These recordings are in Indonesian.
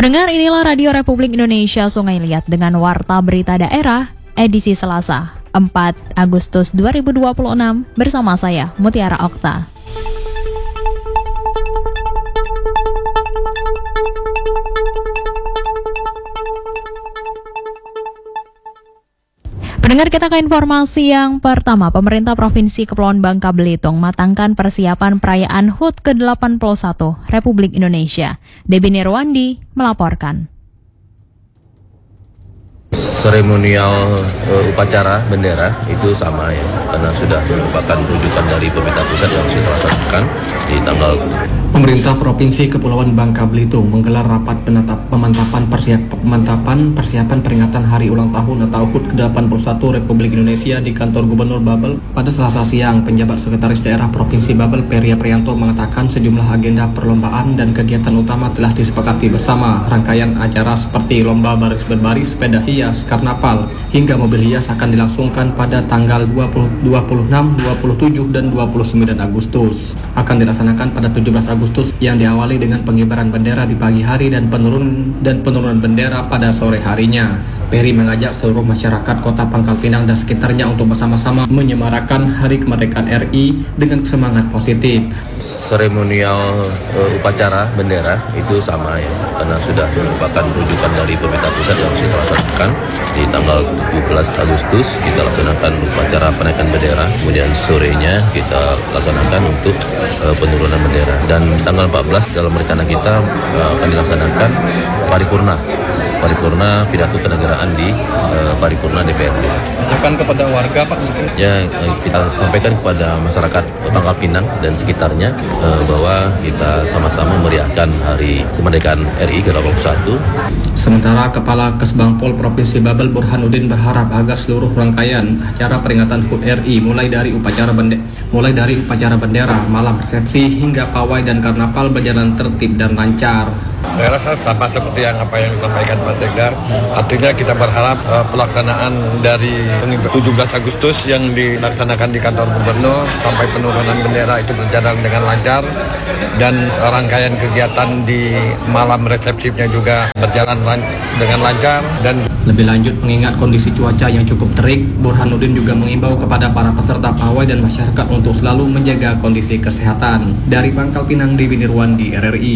Pendengar, inilah Radio Republik Indonesia Sungai Liat dengan Warta Berita Daerah, edisi Selasa, 4 Agustus 2026, bersama saya, Mutiara Okta. Pendengar, kita ke informasi yang pertama. Pemerintah Provinsi Kepulauan Bangka Belitung matangkan persiapan perayaan HUT ke-81 Republik Indonesia. Debbie Nirwandi melaporkan. Seremonial upacara bendera itu sama ya, karena sudah merupakan rujukan dari pemerintah pusat yang sudah dilaksanakan di tanggal. Pemerintah Provinsi Kepulauan Bangka Belitung menggelar rapat pemantapan persiapan peringatan Hari Ulang Tahun atau HUT ke-81 Republik Indonesia di kantor Gubernur Babel. Pada Selasa siang, penjabat Sekretaris Daerah Provinsi Babel Peria Prianto mengatakan sejumlah agenda perlombaan dan kegiatan utama telah disepakati bersama. Rangkaian acara seperti lomba baris berbaris, sepeda hias, karnaval, hingga mobil hias akan dilangsungkan pada tanggal 26, 27, dan 29 Agustus. Akan dilaksanakan pada 17 Agustus yang diawali dengan pengibaran bendera di pagi hari dan penurunan bendera pada sore harinya. Peri mengajak seluruh masyarakat Kota Pangkal Pinang dan sekitarnya untuk bersama-sama menyemarakan Hari Kemerdekaan RI dengan semangat positif. Seremonial upacara bendera itu sama ya, karena sudah merupakan rujukan dari pemerintah pusat yang sudah dilaksanakan di tanggal 17 Agustus. Kita laksanakan upacara penaikan bendera, kemudian sorenya kita laksanakan untuk penurunan bendera, dan tanggal 14 dalam rencana kita akan dilaksanakan paripurna pidato kenegaraan di paripurna DPRD. Akan kepada warga Pak mungkin? Ya, kita sampaikan kepada masyarakat Pangkal Pinang dan sekitarnya bahwa kita sama-sama meriahkan Hari Kemerdekaan RI ke-81. Sementara Kepala Kesbangpol Provinsi Babel Burhanuddin berharap agar seluruh rangkaian acara peringatan HUT RI mulai dari upacara bendera, malam resepsi hingga pawai dan karnaval berjalan tertib dan lancar. Saya rasa sama seperti apa yang disampaikan Pak Sekdar. Artinya kita berharap pelaksanaan dari 17 Agustus yang dilaksanakan di kantor gubernur sampai penurunan bendera itu berjalan dengan lancar, dan rangkaian kegiatan di malam resepsinya juga berjalan dengan lancar. Dan lebih lanjut, mengingat kondisi cuaca yang cukup terik, Burhanuddin juga mengimbau kepada para peserta pawai dan masyarakat untuk selalu menjaga kondisi kesehatan. Dari Pangkal Pinang, Debbie Nirwandi, RRI.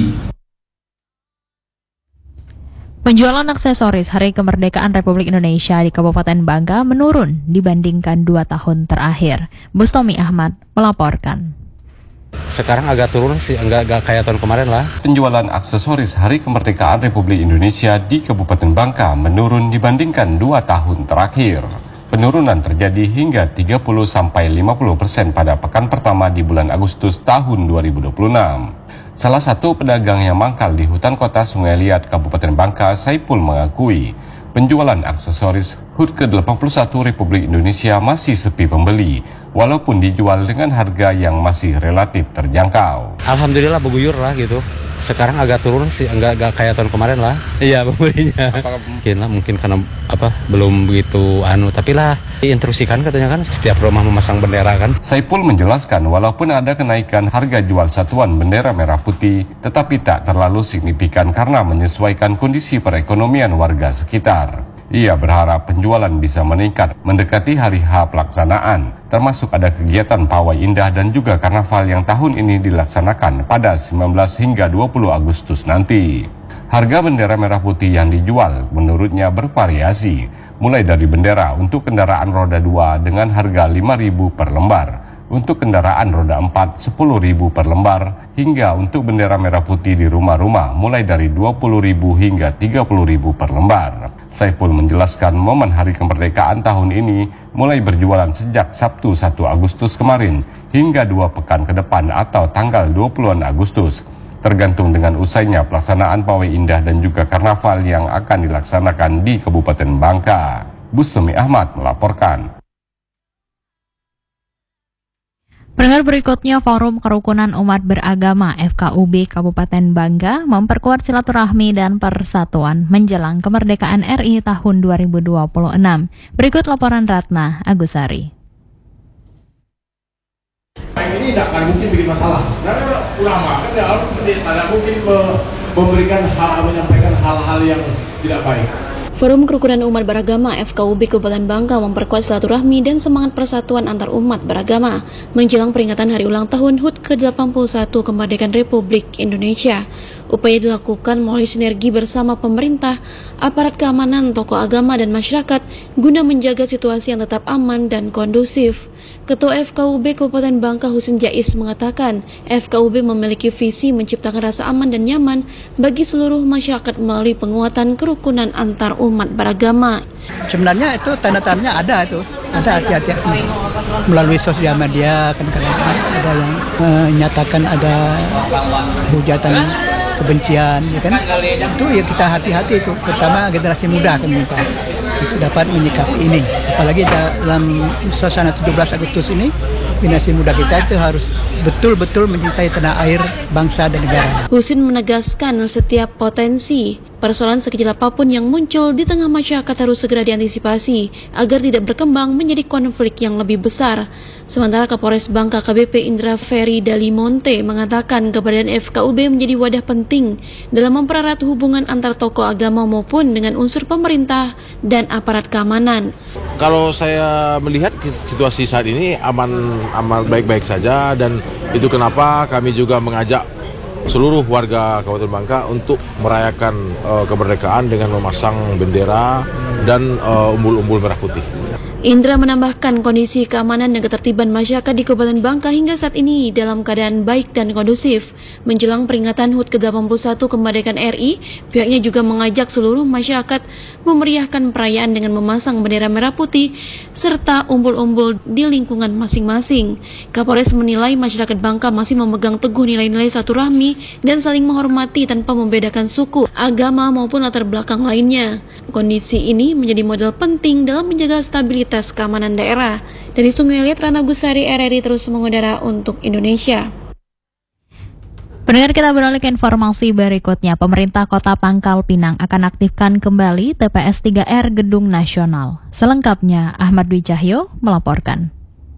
Penjualan aksesoris Hari Kemerdekaan Republik Indonesia di Kabupaten Bangka menurun dibandingkan 2 tahun terakhir. Bustomi Ahmad melaporkan. Sekarang agak turun sih, enggak kayak tahun kemarin lah. Penjualan aksesoris Hari Kemerdekaan Republik Indonesia di Kabupaten Bangka menurun dibandingkan 2 tahun terakhir. Penurunan terjadi hingga 30-50% pada pekan pertama di bulan Agustus tahun 2026. Salah satu pedagang yang mangkal di hutan kota Sungai Liat, Kabupaten Bangka, Saipul mengakui penjualan aksesoris HUT ke-81 Republik Indonesia masih sepi pembeli, walaupun dijual dengan harga yang masih relatif terjangkau. Alhamdulillah beguyur lah gitu. Sekarang agak turun sih, enggak kayak tahun kemarin lah. Iya, pembelinya. Mungkin karena belum begitu tapi lah diinstruksikan katanya kan setiap rumah memasang bendera kan. Saipul menjelaskan walaupun ada kenaikan harga jual satuan bendera merah putih, tetapi tak terlalu signifikan karena menyesuaikan kondisi perekonomian warga sekitar. Ia berharap penjualan bisa meningkat mendekati hari H pelaksanaan, termasuk ada kegiatan pawai indah dan juga karnaval yang tahun ini dilaksanakan pada 19 hingga 20 Agustus nanti. Harga bendera merah putih yang dijual menurutnya bervariasi, mulai dari bendera untuk kendaraan roda 2 dengan harga 5.000 per lembar, untuk kendaraan roda 4 10.000 per lembar, hingga untuk bendera merah putih di rumah-rumah mulai dari 20.000 hingga 30.000 per lembar. Saipul menjelaskan momen Hari Kemerdekaan tahun ini mulai berjualan sejak Sabtu 1 Agustus kemarin hingga 2 pekan ke depan atau tanggal 20-an Agustus, tergantung dengan usainya pelaksanaan pawai indah dan juga karnaval yang akan dilaksanakan di Kabupaten Bangka. Bustomi Ahmad melaporkan. Pendengar, berikutnya Forum Kerukunan Umat Beragama FKUB Kabupaten Bangka memperkuat silaturahmi dan persatuan menjelang kemerdekaan RI tahun 2026. Berikut laporan Ratna Agusari. Ini tidak akan mungkin bikin masalah. Karena ulama kan tidak mungkin menyampaikan hal-hal yang tidak baik. Forum Kerukunan Umat Beragama FKUB Kabupaten Bangka memperkuat silaturahmi dan semangat persatuan antar umat beragama menjelang peringatan Hari Ulang Tahun HUT ke-81 Kemerdekaan Republik Indonesia. Upaya dilakukan melalui sinergi bersama pemerintah, aparat keamanan, tokoh agama, dan masyarakat guna menjaga situasi yang tetap aman dan kondusif. Ketua FKUB Kabupaten Bangka Husin Jais mengatakan, FKUB memiliki visi menciptakan rasa aman dan nyaman bagi seluruh masyarakat melalui penguatan kerukunan antar umat beragama. Sebenarnya itu tanda-tandanya ada hati-hati melalui sosial media kadang-kadang ada yang menyatakan ada hujatan kebencian, ya kan? Itu ya kita hati-hati itu, terutama generasi muda akan minta itu dapat menyikapi ini. Apalagi dalam suasana 17 Agustus ini, generasi muda kita itu harus betul-betul mencintai tanah air, bangsa dan negara. Husin menegaskan setiap potensi persoalan sekecil apapun yang muncul di tengah masyarakat harus segera diantisipasi agar tidak berkembang menjadi konflik yang lebih besar. Sementara Kapolres Bangka KBP Indra Ferry Dalimonte mengatakan keberadaan FKUB menjadi wadah penting dalam mempererat hubungan antar tokoh agama maupun dengan unsur pemerintah dan aparat keamanan. Kalau saya melihat situasi saat ini aman baik-baik saja, dan itu kenapa kami juga mengajak seluruh warga Kabupaten Bangka untuk merayakan kemerdekaan dengan memasang bendera dan umbul-umbul merah putih. Indra menambahkan kondisi keamanan dan ketertiban masyarakat di Kabupaten Bangka hingga saat ini dalam keadaan baik dan kondusif. Menjelang peringatan HUT ke-81 Kemerdekaan RI, pihaknya juga mengajak seluruh masyarakat memeriahkan perayaan dengan memasang bendera merah putih serta umbul-umbul di lingkungan masing-masing. Kapolres menilai masyarakat Bangka masih memegang teguh nilai-nilai silaturahmi dan saling menghormati tanpa membedakan suku, agama maupun latar belakang lainnya. Kondisi ini menjadi modal penting dalam menjaga stabilitas keamanan daerah. Dari Sungai Liat, Rana Gusari, RRI terus mengudara untuk Indonesia. Pendengar, kita beralih ke informasi berikutnya. Pemerintah Kota Pangkal Pinang akan aktifkan kembali TPS 3R Gedung Nasional. Selengkapnya, Ahmad Dwi Cahyo melaporkan.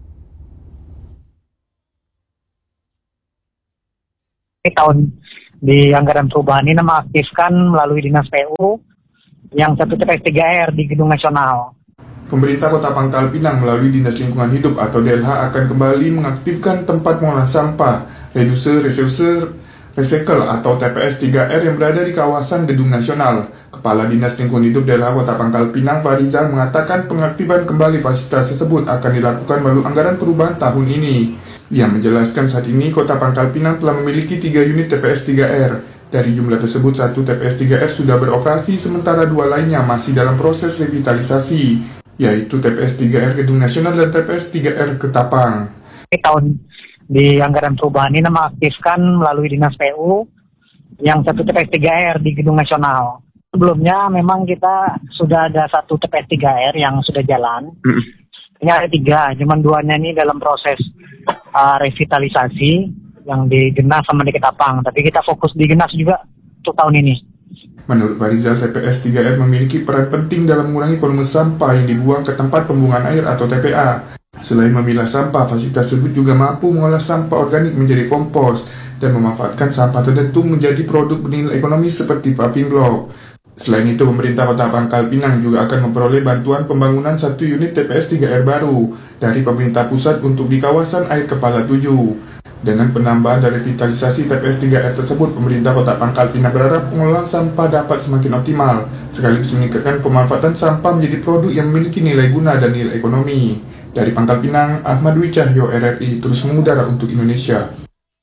Tahun di anggaran perubahan ini mengaktifkan melalui Dinas PU yang satu TPS 3R di Gedung Nasional. Pemerintah Kota Pangkal Pinang melalui Dinas Lingkungan Hidup atau DLH akan kembali mengaktifkan tempat pengolahan sampah, reduce, recycle atau TPS 3R yang berada di kawasan Gedung Nasional. Kepala Dinas Lingkungan Hidup DLH Kota Pangkal Pinang, Farizal, mengatakan pengaktifan kembali fasilitas tersebut akan dilakukan melalui anggaran perubahan tahun ini. Ia menjelaskan saat ini Kota Pangkal Pinang telah memiliki 3 unit TPS 3R. Dari jumlah tersebut, 1 TPS 3R sudah beroperasi, sementara 2 lainnya masih dalam proses revitalisasi, yaitu TPS 3R Gedung Nasional dan TPS 3R Ketapang. Tahun di anggaran perubahan ini mengaktifkan melalui Dinas PU yang satu TPS 3R di Gedung Nasional. Sebelumnya memang kita sudah ada 1 TPS 3R yang sudah jalan. Ini ada 3, cuman 2-nya ini dalam proses revitalisasi yang di Genas sama di Ketapang. Tapi kita fokus di Genas juga untuk tahun ini. Menurut Farizal, TPS 3R memiliki peran penting dalam mengurangi volume sampah yang dibuang ke tempat pembuangan air atau TPA. Selain memilah sampah, fasilitas tersebut juga mampu mengolah sampah organik menjadi kompos dan memanfaatkan sampah tertentu menjadi produk bernilai ekonomi seperti paving block. Selain itu, pemerintah Kota Pangkal Pinang juga akan memperoleh bantuan pembangunan 1 unit TPS 3R baru dari pemerintah pusat untuk di kawasan Air Kepala 7. Dengan penambahan dan revitalisasi TPS 3R tersebut, pemerintah Kota Pangkal Pinang berharap pengelolaan sampah dapat semakin optimal, sekaligus meningkatkan pemanfaatan sampah menjadi produk yang memiliki nilai guna dan nilai ekonomi. Dari Pangkal Pinang, Ahmad Dwi Cahyo, RRI, terus mengudara untuk Indonesia.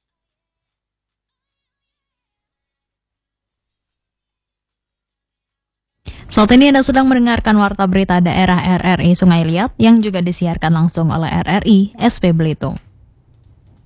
Saat ini Anda sedang mendengarkan Warta Berita Daerah RRI Sungai Liat yang juga disiarkan langsung oleh RRI SP Belitung.